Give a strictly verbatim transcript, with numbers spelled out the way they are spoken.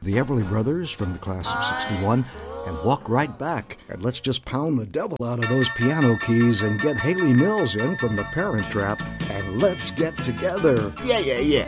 the Everly Brothers from the class of sixty-one and walk right back. And let's just pound the devil out of those piano keys and get Haley Mills in from the Parent Trap, and let's get together. Yeah, yeah, yeah.